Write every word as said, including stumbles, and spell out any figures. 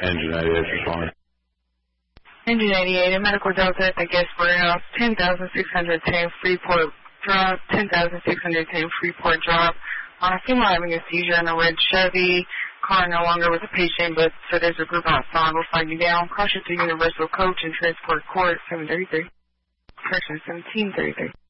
Engine ninety-eight responding. Engine eighty-eight, a medical Delta at the guest warehouse, ten thousand six hundred ten Freeport Drop, ten thousand six hundred ten Freeport Drop. On a female having a seizure in a red Chevy, car no longer with a patient, but so there's a group outside. We'll flag you down. Cross it to Universal Coach and Transport Court, seven thirty-three. Correction, seventeen thirty-three.